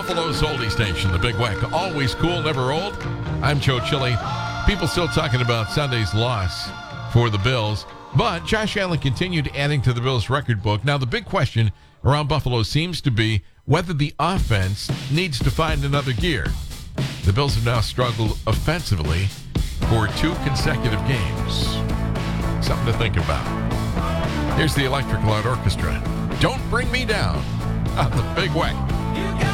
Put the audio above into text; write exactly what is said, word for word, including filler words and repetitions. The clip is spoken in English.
Buffalo's oldie station, the Big Weck. Always cool, never old. I'm Joe Chili. People still talking about Sunday's loss for the Bills, but Josh Allen continued adding to the Bills' record book. Now, the big question around Buffalo seems to be whether the offense needs to find another gear. The Bills have now struggled offensively for two consecutive games. Something to think about. Here's the Electric Light Orchestra. Don't Bring Me Down on the Big Weck.